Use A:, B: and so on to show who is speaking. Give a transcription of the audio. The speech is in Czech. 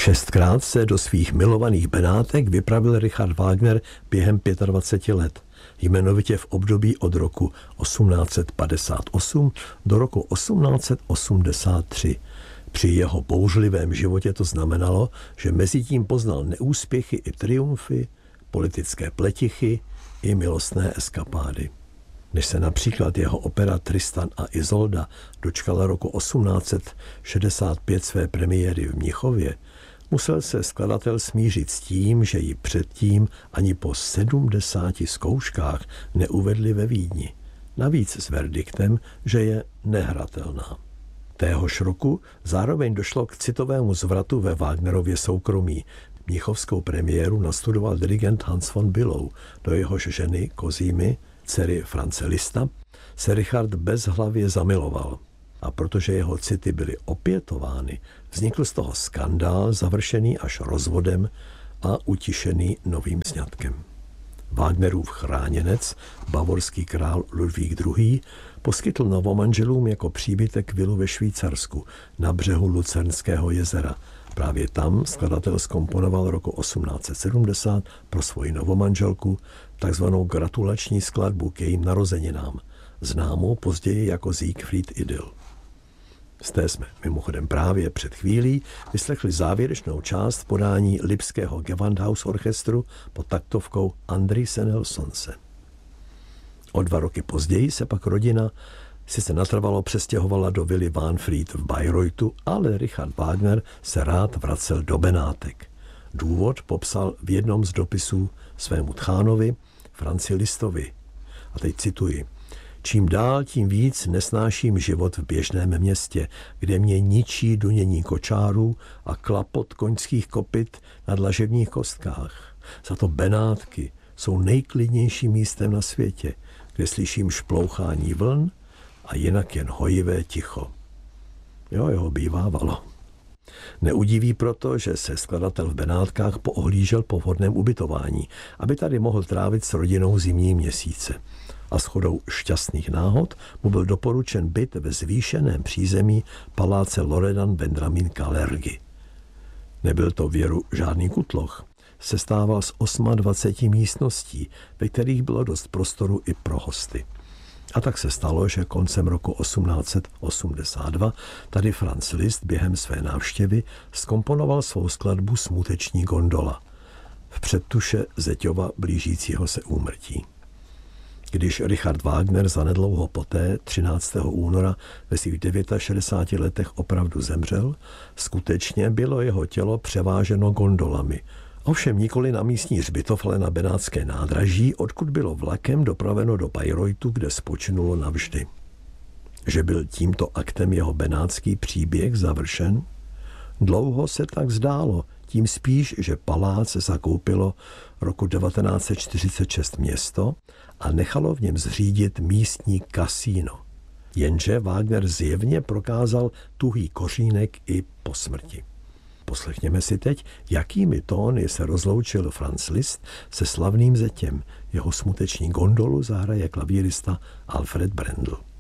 A: 6krát se do svých milovaných Benátek vypravil Richard Wagner během 25 let, jmenovitě v období od roku 1858 do roku 1883. Při jeho bouřlivém životě to znamenalo, že mezitím poznal neúspěchy i triumfy, politické pletichy i milostné eskapády. Než se například jeho opera Tristan a Isolda dočkala roku 1865 své premiéry v Mnichově, musel se skladatel smířit s tím, že ji předtím ani po 70 zkouškách neuvedli ve Vídni. Navíc s verdiktem, že je nehratelná. Téhož roku zároveň došlo k citovému zvratu ve Wagnerově soukromí. Mnichovskou premiéru nastudoval dirigent Hans von Bülow, do jehož ženy Cosimy, dcery Franze Liszta, se Richard bezhlavě zamiloval. A protože jeho city byly opětovány, vznikl z toho skandál završený až rozvodem a utišený novým sňatkem. Wagnerův chráněnec, bavorský král Ludvík II., poskytl novomanželům jako příbytek vilu ve Švýcarsku na břehu Lucernského jezera. Právě tam skladatel zkomponoval roku 1870 pro svoji novomanželku takzvanou gratulační skladbu k jejím narozeninám, známou později jako Siegfried Idyll. Z té jsme mimochodem právě před chvílí vyslechli závěrečnou část v podání Lipského Gewandhaus orchestru pod taktovkou Andrise Nelsonse. O 2 roky později se pak rodina sice natrvalo přestěhovala do vily Wahnfried v Bayreuthu, ale Richard Wagner se rád vracel do Benátek. Důvod popsal v jednom z dopisů svému tchánovi Franzi Lisztovi. A teď cituji. Čím dál, tím víc nesnáším život v běžném městě, kde mě ničí dunění kočárů a klapot koňských kopyt na dlažebních kostkách. Za to Benátky jsou nejklidnějším místem na světě, kde slyším šplouchání vln a jinak jen hojivé ticho. Jo, bývávalo. Neudiví proto, že se skladatel v Benátkách poohlížel po vhodném ubytování, aby tady mohl trávit s rodinou zimní měsíce. A shodou šťastných náhod mu byl doporučen byt ve zvýšeném přízemí paláce Loredan Benjamin Kalergy. Nebyl to věru žádný kutloch. Sestával z 28 místností, ve kterých bylo dost prostoru i pro hosty. A tak se stalo, že koncem roku 1882 tady Franz Liszt během své návštěvy zkomponoval svou skladbu Smuteční gondola v předtuše Zeťova blížícího se úmrtí. Když Richard Wagner zanedlouho poté, 13. února, ve svých 69 letech opravdu zemřel, skutečně bylo jeho tělo převáženo gondolami. Ovšem nikoli na místní hřbitov, ale na benátské nádraží, odkud bylo vlakem dopraveno do Bayreuthu, kde spočinulo navždy. Že byl tímto aktem jeho benátský příběh završen? Dlouho se tak zdálo, tím spíš, že palác zakoupilo roku 1946 město a nechalo v něm zřídit místní kasíno. Jenže Wagner zjevně prokázal tuhý kořínek i po smrti. Poslechněme si teď, jakými tóny se rozloučil Franz Liszt se slavným zetěm. Jeho smuteční gondolu zahraje klavírista Alfred Brendel.